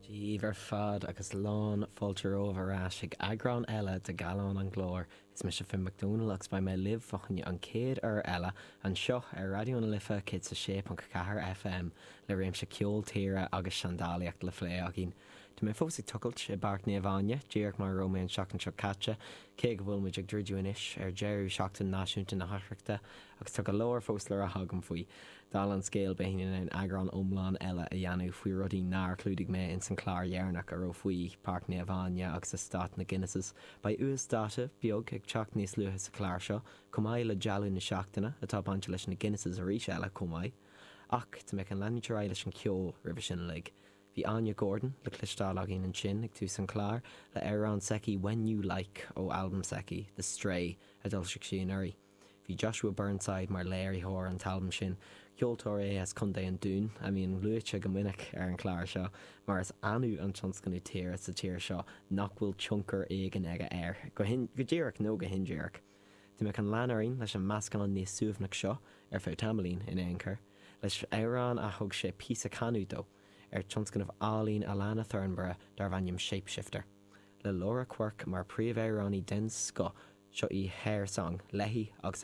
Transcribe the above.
Díomhar fad agus lán fáilte óharrás ag agrán eile de galán an glór. Is me se fin McDonald agus ba mé libh fachan an céad ar eile an seo ar radioúna lifa cid sa sép an cachar FM le réim se ceol tíre agus sandáliacht le flé agin. Tu mé fós ag tucailt i bart níomháine, díach mar Romain seachtain seo caite, cé go bhfuil muid ag dúirdúinis ar Jerry seachtain náisiúnta na hachreachta agus tu go leir fós le a hagam faoi. Dal an scéal behin in agrán omláin eile a dhéanú faoi rudí náir clúdig mé in San Clár dhearnach ar ó faoi Parc Níomháine agus sa stát na Guinnesses. Ba uas dáta beag ag teach níos luúthe sa Clár seo, cumáid le dealú na seachtainna atá bainte leis na Guinnesses a rís eile cumáid. Ach tá mé an lenítear leis an ceol ribh sin lig. Bhí Anya Gordon le clistáil agin an sin ag tú San Clár le Aaron Seki When You Like ó album Seki, The Stray, a dul se sin airí. Bhí Joshua Burnside mar léirí thóir an talbam sin, ceoltóir é as chundé an dún, a bhíon luite go minic ar an Clár seo, mar is anú an tionscanú tíir sa tíir seo nach bhfuil tioncar éigen aige air. Go ddíireach nó go hindíireach. Tá me an leanarín leis an meascán níos suamhnach seo ar fé tamlín in Éancur, leis Aaron a thug sé písa canú dó, ar tionscanmh álín Alana Thornborough dar bhainnim Shapeshifter. Le Laura Quirk mar príomh Aaroní den sco seo í hair song, leihí agus